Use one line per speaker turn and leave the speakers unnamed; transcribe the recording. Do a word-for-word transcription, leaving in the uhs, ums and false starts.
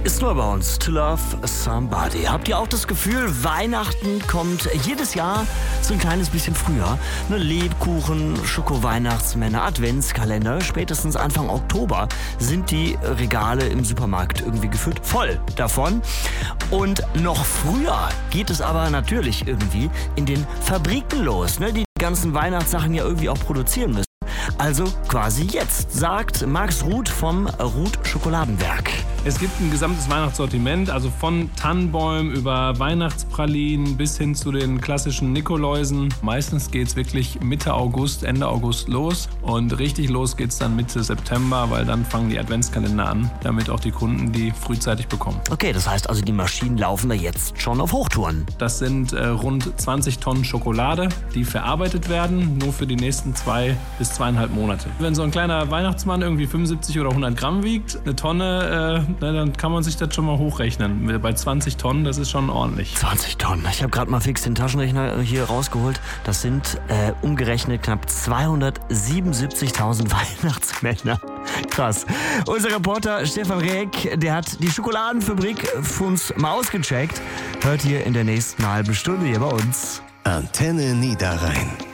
Ist nur bei uns. To Love Somebody. Habt ihr auch das Gefühl, Weihnachten kommt jedes Jahr so ein kleines bisschen früher? Ne, Lebkuchen, Schoko-Weihnachtsmänner, Adventskalender. Spätestens Anfang Oktober sind die Regale im Supermarkt irgendwie gefüllt. Voll davon. Und noch früher geht es aber natürlich irgendwie in den Fabriken los, ne, die die ganzen Weihnachtssachen ja irgendwie auch produzieren müssen. Also quasi jetzt, sagt Max Ruth vom Ruth Schokoladenwerk.
Es gibt ein gesamtes Weihnachtssortiment, also von Tannenbäumen über Weihnachtspralinen bis hin zu den klassischen Nikoläusen. Meistens geht es wirklich Mitte August, Ende August los und richtig los geht es dann Mitte September, weil dann fangen die Adventskalender an, damit auch die Kunden die frühzeitig bekommen.
Okay, das heißt also, die Maschinen laufen da jetzt schon auf Hochtouren.
Das sind äh, rund zwanzig Tonnen Schokolade, die verarbeitet werden, nur für die nächsten zwei bis zweieinhalb Monate. Wenn so ein kleiner Weihnachtsmann irgendwie fünfundsiebzig oder hundert Gramm wiegt, eine Tonne, äh, na, dann kann man sich das schon mal hochrechnen. Bei zwanzig Tonnen, das ist schon ordentlich.
zwanzig Tonnen. Ich habe gerade mal fix den Taschenrechner hier rausgeholt. Das sind äh, umgerechnet knapp zweihundertsiebenundsiebzigtausend Weihnachtsmänner. Krass. Unser Reporter Stefan Reck, der hat die Schokoladenfabrik für uns mal ausgecheckt. Hört ihr in der nächsten halben Stunde hier bei uns.
Antenne Niederrhein.